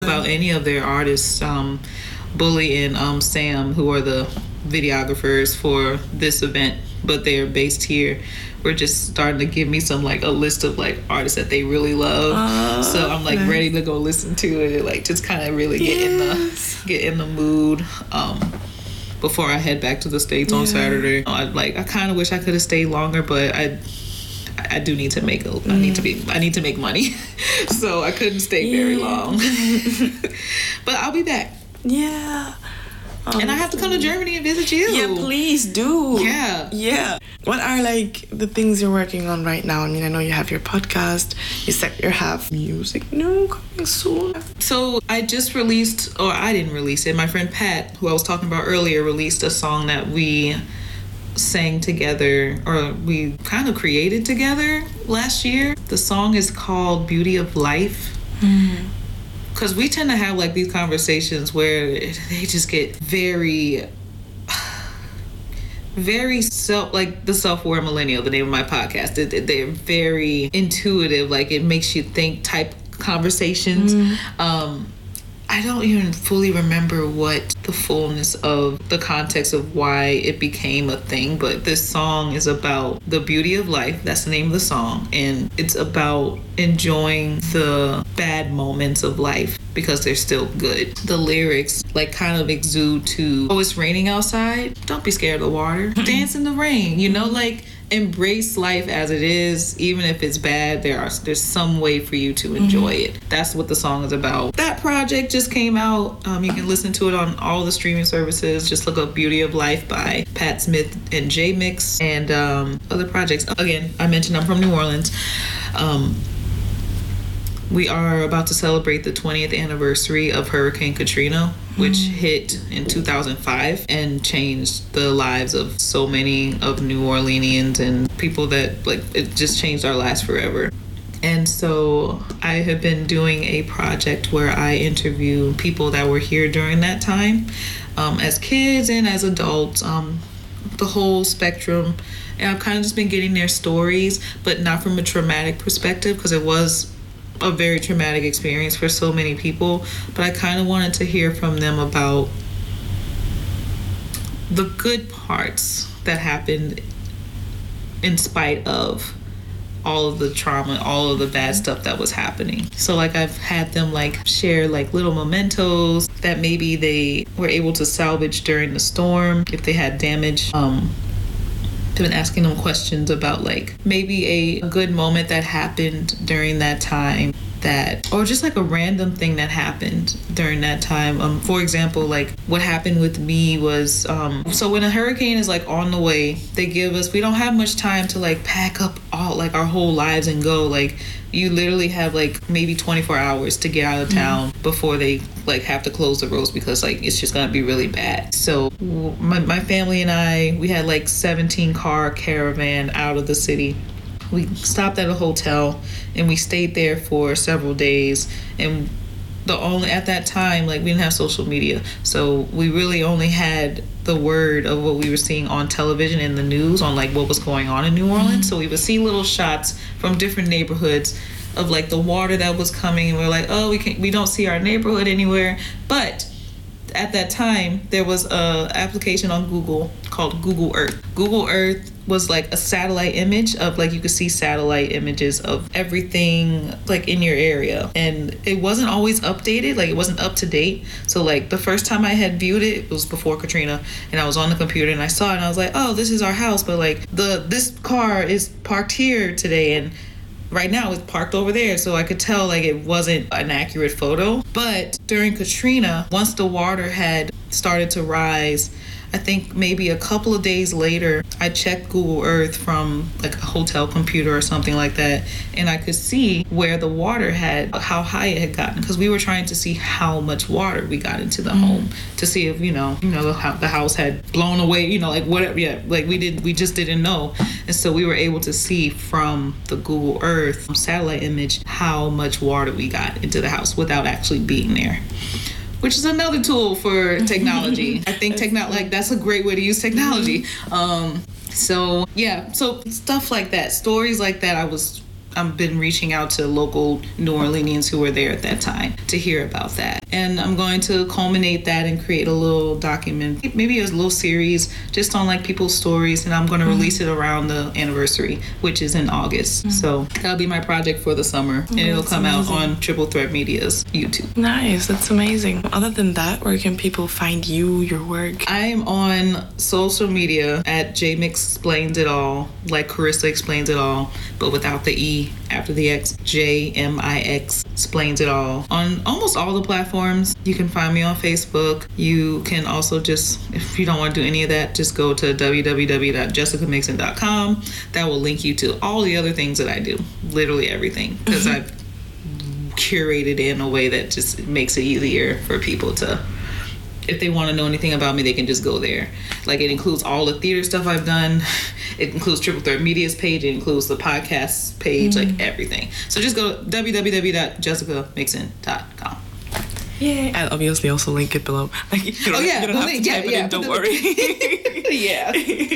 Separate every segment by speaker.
Speaker 1: about any of their artists. Bully and Sam, who are the videographers for this event, but they're based here, were just starting to give me some like a list of like artists that they really love. So I'm like ready to go listen to it, like just kind of really get in the mood. Before I head back to the States on Saturday. I kind of wish I could have stayed longer, but I do need to make I need to make money. So I couldn't stay very long. But I'll be back.
Speaker 2: Yeah.
Speaker 1: And I have to come to Germany and visit you.
Speaker 2: Yeah, please do.
Speaker 1: Yeah.
Speaker 2: What are like the things you're working on right now? I mean, I know you have your podcast. You said you have music new coming soon.
Speaker 1: So I just released, or I didn't release it. My friend Pat, who I was talking about earlier, released a song that we sang together, or we kind of created together last year. The song is called Beauty of Life. Because we tend to have like these conversations where they just get very the Self-Aware Millennial, the name of my podcast. They're very intuitive, like it makes you think type conversations. I don't even fully remember what the fullness of the context of why it became a thing, but this song is about the beauty of life. That's the name of the song. And it's about enjoying the bad moments of life because they're still good. The lyrics like kind of exude to, oh, it's raining outside. Don't be scared of the water. Dance in the rain, like embrace life as it is. Even if it's bad, there's some way for you to enjoy it. That's what the song is about. That project just came out. You can listen to it on all the streaming services. Just look up Beauty of Life by Pat Smith and J Mix, and other projects. Again, I mentioned I'm from New Orleans. We are about to celebrate the 20th anniversary of Hurricane Katrina, which hit in 2005 and changed the lives of so many of New Orleanians and people that, like, it just changed our lives forever. And so I have been doing a project where I interview people that were here during that time, as kids and as adults, the whole spectrum. And I've kind of just been getting their stories, but not from a traumatic perspective, because it was a very traumatic experience for so many people. But I kind of wanted to hear from them about the good parts that happened in spite of all of the trauma, all of the bad stuff that was happening. So like I've had them like share like little mementos that maybe they were able to salvage during the storm if they had damage. I've been asking them questions about like maybe a good moment that happened during that time, or just like a random thing that happened during that time. For example, like what happened with me was, so when a hurricane is like on the way, we don't have much time to like pack up all like our whole lives and go. Like you literally have like maybe 24 hours to get out of town before they like have to close the roads, because like it's just gonna be really bad. So my family and I, we had like 17 car caravan out of the city. We stopped at a hotel and we stayed there for several days. And at that time, like we didn't have social media. So we really only had the word of what we were seeing on television and the news on like what was going on in New Orleans. So we would see little shots from different neighborhoods of like the water that was coming. And we're like, oh, we don't see our neighborhood anywhere. But at that time, there was a application on Google called Google Earth. Google Earth was like a satellite image of like, you could see satellite images of everything like in your area. And it wasn't always updated, like it wasn't up to date. So like the first time I had viewed it was before Katrina, and I was on the computer and I saw it and I was like, oh, this is our house, but like this car is parked here today and right now it's parked over there. So I could tell like it wasn't an accurate photo. But during Katrina, once the water had started to rise, I think maybe a couple of days later, I checked Google Earth from like a hotel computer or something like that, and I could see where the water how high it had gotten, because we were trying to see how much water we got into the home to see if the house had blown away, like whatever. Yeah, like we just didn't know, and so we were able to see from the Google Earth satellite image how much water we got into the house without actually being there. Which is another tool for technology. I think that's a great way to use technology. So stuff like that, stories like that, I was I've been reaching out to local New Orleanians who were there at that time to hear about that. And I'm going to culminate that and create a little document, maybe a little series just on like people's stories. And I'm going to release it around the anniversary, which is in August. So that'll be my project for the summer. And it'll come out on Triple Threat Media's YouTube.
Speaker 2: Nice. That's amazing. Other than that, where can people find you, your work?
Speaker 1: I am on social media at JMix Explains It All, like Carissa Explains It All, but without the E after the X. JMIX Explains It All. On almost all the platforms, you can find me on Facebook. You can also just, if you don't want to do any of that, just go to www.jessicamixon.com. That will link you to all the other things that I do, literally everything, because I've curated it in a way that just makes it easier for people to, if they want to know anything about me, they can just go there. Like, it includes all the theater stuff I've done. It includes Triple Threat Media's page. It includes the podcast page, like everything. So just go to www.jessicamixon.com.
Speaker 2: Yeah. I'll obviously also link it below. Like, you don't have to type it in, don't worry.
Speaker 1: Yeah.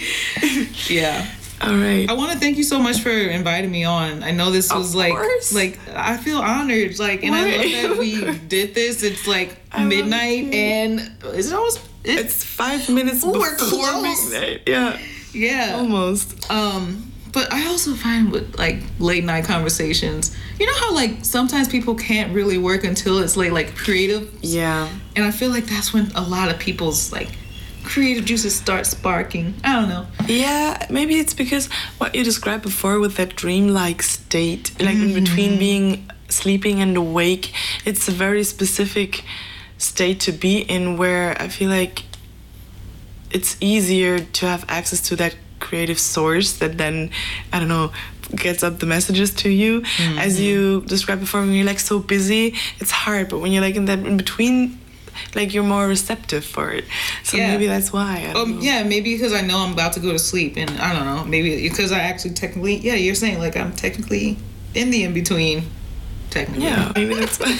Speaker 1: Yeah.
Speaker 2: All right.
Speaker 1: I want to thank you so much for inviting me on. I know this was like I feel honored. Like, and I love that we did this. It's like midnight, and is it almost?
Speaker 2: It's 5 minutes before midnight. Yeah.
Speaker 1: Yeah.
Speaker 2: Almost.
Speaker 1: But I also find with like late night conversations, you know how like sometimes people can't really work until it's late, like creative.
Speaker 2: Yeah.
Speaker 1: And I feel like that's when a lot of people's like creative juices start sparking. I don't know.
Speaker 2: Yeah, maybe it's because what you described before with that dreamlike state, like in between being sleeping and awake, it's a very specific state to be in where I feel like it's easier to have access to that creative source that then, I don't know, gets up the messages to you. As you described before, when you're like so busy, it's hard, but when you're like in that in between, like you're more receptive for it. So maybe that's why.
Speaker 1: Yeah, maybe because I know I'm about to go to sleep, and I don't know, maybe because I actually technically, you're saying like I'm technically in the in-between. Technically.
Speaker 2: Yeah, maybe that's why.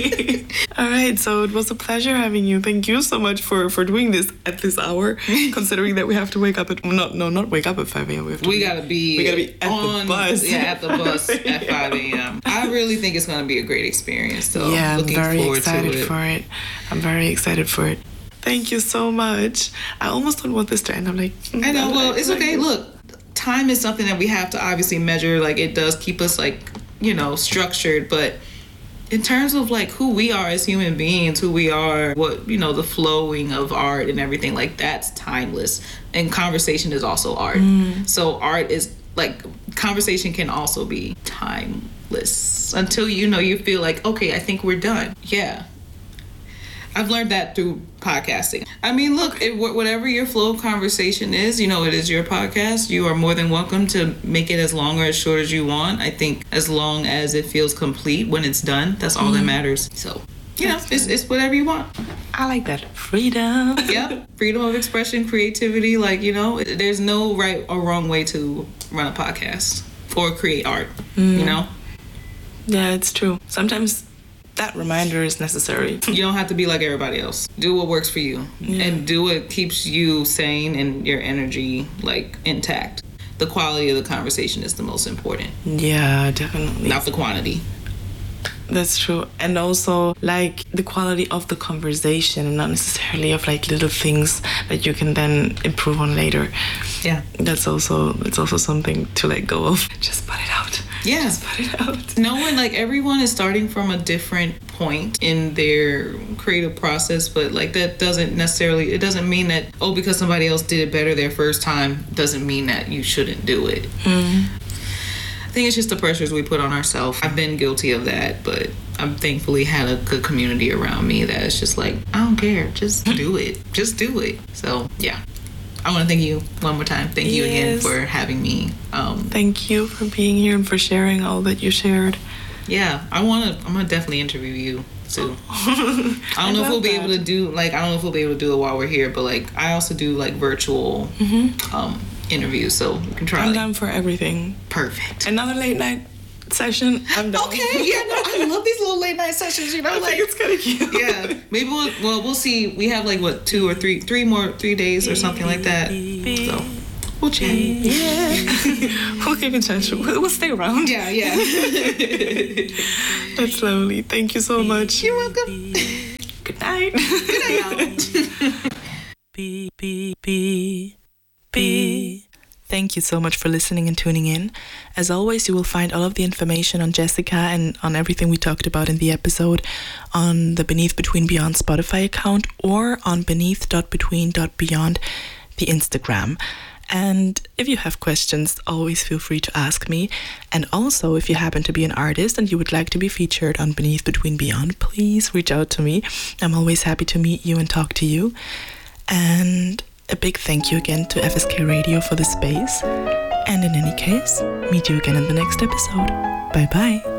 Speaker 2: All right, so it was a pleasure having you. Thank you so much for doing this at this hour, considering that we have to wake up at not wake up at 5 a.m.
Speaker 1: We gotta be
Speaker 2: at the bus.
Speaker 1: Yeah, at the bus at 5 a.m. I really think it's gonna be a great experience. So
Speaker 2: yeah, I'm very excited
Speaker 1: to
Speaker 2: for it. I'm very excited for it. Thank you so much. I almost don't want this to end. I'm like,
Speaker 1: I know. Well, it's okay. Look, time is something that we have to obviously measure. Like, it does keep us like, you know, structured, but in terms of like who we are as human beings, who we are, what, you know, the flowing of art and everything, like that's timeless. And conversation is also art. So art is like, conversation can also be timeless until, you know, you feel like, okay, I think we're done. Yeah. I've learned that through podcasting. I mean, look, whatever your flow of conversation is, you know, it is your podcast. You are more than welcome to make it as long or as short as you want. I think as long as it feels complete when it's done, that's all that matters. So, you know, it's whatever you want.
Speaker 2: I like that. Freedom.
Speaker 1: Yeah. Freedom of expression, creativity. Like, you know, there's no right or wrong way to run a podcast or create art, you know?
Speaker 2: Yeah, it's true. Sometimes that reminder is necessary.
Speaker 1: You don't have to be like everybody else. Do what works for you, and do what keeps you sane and your energy like intact. The quality of the conversation is the most important.
Speaker 2: Yeah, definitely.
Speaker 1: Not the quantity.
Speaker 2: That's true. And also like the quality of the conversation and not necessarily of like little things that you can then improve on later.
Speaker 1: Yeah.
Speaker 2: It's also something to let go of. Just put it out.
Speaker 1: Yeah.
Speaker 2: Just put it out.
Speaker 1: Knowing like everyone is starting from a different point in their creative process, but like that doesn't necessarily, it doesn't mean that, oh, because somebody else did it better their first time, doesn't mean that you shouldn't do it. I think it's just the pressures we put on ourselves. I've been guilty of that, but I've thankfully had a good community around me that is just like, I don't care, just do it. Just do it. So, yeah. I want to thank you one more time. Thank you again for having me.
Speaker 2: Thank you for being here and for sharing all that you shared.
Speaker 1: Yeah, I'm gonna definitely interview you too. I don't know if we'll be able to do it while we're here, but like I also do like virtual interviews, so we can try.
Speaker 2: I'm down for everything.
Speaker 1: Perfect.
Speaker 2: Another late night session. I'm down.
Speaker 1: Okay. Yeah. No, I love these little late night sessions. You know,
Speaker 2: I think it's kind of cute.
Speaker 1: Yeah. Maybe we'll see. We have like what 3 days or something like that. So We'll chat.
Speaker 2: Yeah. We'll keep in touch. We'll stay around.
Speaker 1: Yeah.
Speaker 2: That's lovely. Thank you so much.
Speaker 1: You're welcome.
Speaker 2: Good night. Thank you so much for listening and tuning in. As always, you will find all of the information on Jessica and on everything we talked about in the episode on the Beneath Between Beyond Spotify account or on beneath.between.beyond, the Instagram. And if you have questions, always feel free to ask me. And also, if you happen to be an artist and you would like to be featured on Beneath Between Beyond, please reach out to me. I'm always happy to meet you and talk to you. And a big thank you again to FSK Radio for the space. And in any case, meet you again in the next episode. Bye bye.